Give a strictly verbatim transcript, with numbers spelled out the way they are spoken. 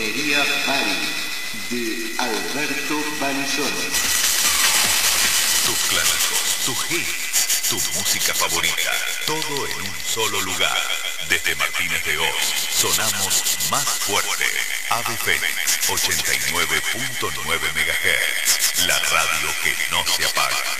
Minería Bari, de Alberto Balizoni. Tus clásicos, tus hits, tu música favorita, todo en un solo lugar. Desde Martínez de Oz, sonamos más fuerte. Ave Fénix, ochenta y nueve punto nueve megahertz, la radio que no se apaga.